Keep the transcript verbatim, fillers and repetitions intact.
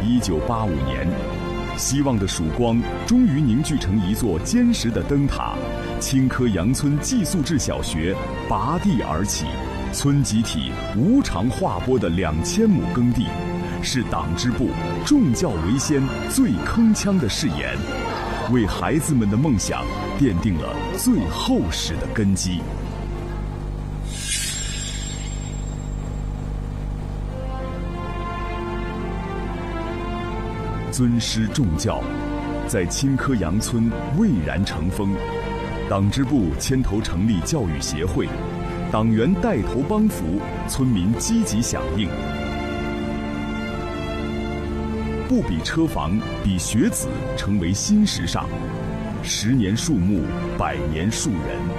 一九八五年，希望的曙光终于凝聚成一座坚实的灯塔。青稞杨村寄宿制小学拔地而起，村集体无偿划拨的两千亩耕地，是党支部重教为先、最铿锵的誓言，为孩子们的梦想奠定了最厚实的根基。尊师重教，在青稞杨村蔚然成风。党支部牵头成立教育协会，党员带头帮扶，村民积极响应。不比车房，比学子成为新时尚。十年树木，百年树人。